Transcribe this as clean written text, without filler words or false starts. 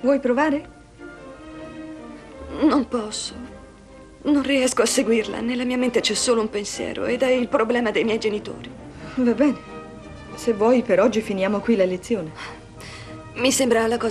Vuoi provare? Non posso. Non riesco a seguirla. Nella mia mente c'è solo un pensiero ed è il problema dei miei genitori. Va bene. Se vuoi, per oggi finiamo qui la lezione. Mi sembra la cosa